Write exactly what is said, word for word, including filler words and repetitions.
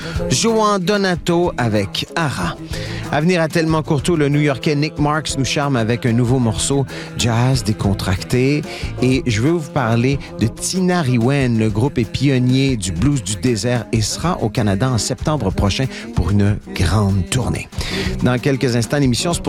Joan Donato avec Ara. À venir à Tellement Courtois, le New-Yorkais Nick Marks nous charme avec un nouveau morceau jazz décontracté. Et je veux vous parler de Tinariwen. Le groupe est pionnier du blues du désert et sera au Canada en septembre prochain pour une grande tournée. Dans quelques instants, l'émission se